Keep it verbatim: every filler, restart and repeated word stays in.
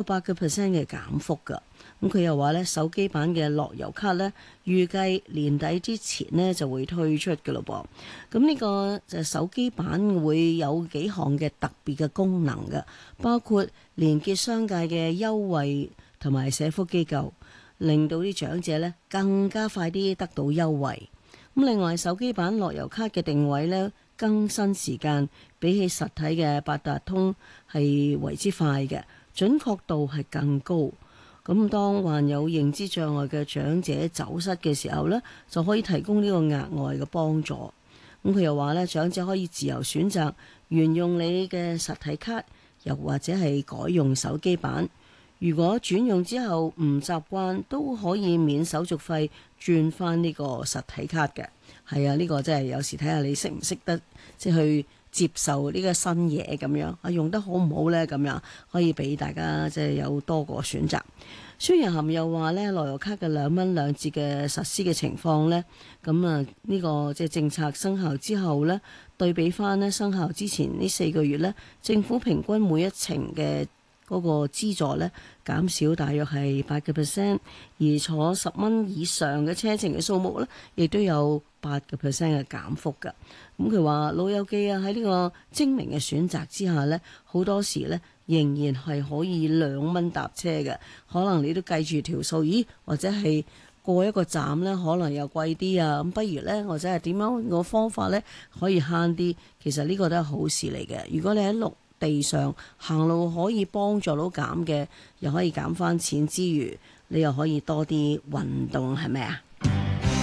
八個 percent 嘅減幅㗎。咁佢又話咧，手機版嘅樂悠卡咧，預計年底之前呢就會推出嘅咯噃。咁呢個就手機版會有幾項嘅特別嘅功能嘅，包括連結商界嘅優惠同埋社福機構，令到啲長者咧更加快啲得到優惠。咁另外手機版樂悠卡嘅定位咧，更新時間比起實體嘅八達通係為之快嘅，準確度係更高。咁當患有認知障礙嘅長者走失嘅時候呢，就可以提供呢個額外嘅幫助。咁佢又話呢，長者可以自由選擇沿用你嘅實體卡，又或者係改用手機版。如果轉用之後唔習慣，都可以免手續費轉翻呢個實體卡嘅。係啊，呢個真係有時睇下你識唔識得即係去接受呢個新嘢咁樣啊，用得好唔好呢？咁樣可以俾大家即係有多個選擇。孫玉菡又話呢，樂悠卡嘅兩蚊兩折嘅實施嘅情況呢，咁啊呢個即係政策生效之後呢，對比翻呢生效之前呢四個月呢，政府平均每一程嘅嗰個資助呢減少大約係八個 percent， 而坐十蚊以上嘅車程嘅數目呢，亦都有八個 percent 嘅減幅㗎。咁佢話老友記啊，喺呢個精明嘅選擇之下呢，好多時呢仍然係可以兩蚊搭車嘅。可能你都計住條數，咦？或者係過一個站呢，可能又貴啲啊。咁不如呢，或者係點樣個方法呢，可以慳啲？其實呢個都係好事嚟嘅。如果你喺陸地上行路可以幫助到減嘅，又可以減翻錢之餘，你又可以多啲運動，係咪啊？